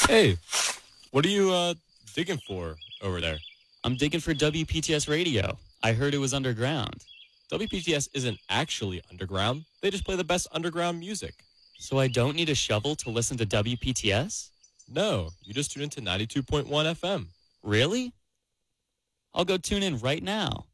Hey, what are you digging for over there? I'm digging for WPTS radio. I heard it was underground. WPTS isn't actually underground. They just play the best underground music. So I don't need a shovel to listen to WPTS? No, you just tune into 92.1 FM. Really? I'll go tune in right now.